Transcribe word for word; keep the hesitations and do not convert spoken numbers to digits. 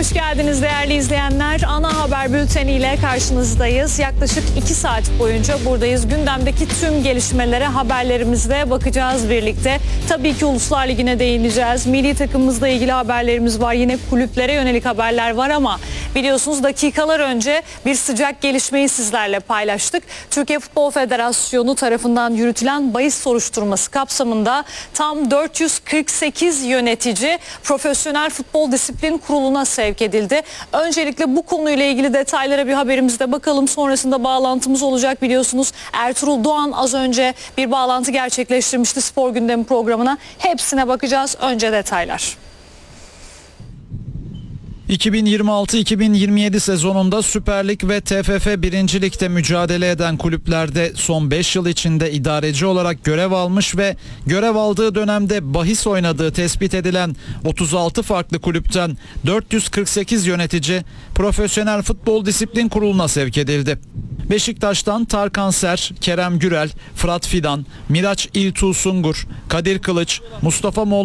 Hoş geldiniz değerli izleyenler. Ana haber bülteniyle karşınızdayız. Yaklaşık iki saat boyunca buradayız. Gündemdeki tüm gelişmelere haberlerimizle bakacağız birlikte. Tabii ki Uluslar Ligi'ne değineceğiz. Milli takımımızla ilgili haberlerimiz var. Yine kulüplere yönelik haberler var ama biliyorsunuz dakikalar önce bir sıcak gelişmeyi sizlerle paylaştık. Türkiye Futbol Federasyonu tarafından yürütülen bahis soruşturması kapsamında tam dört yüz kırk sekiz yönetici Profesyonel Futbol Disiplin Kurulu'na sevk edildi. Öncelikle bu konuyla ilgili detaylara bir haberimizde bakalım. Sonrasında bağlantımız olacak biliyorsunuz. Ertuğrul Doğan az önce bir bağlantı gerçekleştirmişti Spor Gündemi programına. Hepsine bakacağız. Önce detaylar. iki bin yirmi altı iki bin yirmi yedi sezonunda Süper Lig ve T F F birinci Lig'de mücadele eden kulüplerde son beş yıl içinde idareci olarak görev almış ve görev aldığı dönemde bahis oynadığı tespit edilen otuz altı farklı kulüpten dört yüz kırk sekiz yönetici Profesyonel Futbol Disiplin Kurulu'na sevk edildi. Beşiktaş'tan Tarkan Ser, Kerem Gürel, Fırat Fidan, Miraç İltuğ Sungur, Kadir Kılıç, Mustafa Molla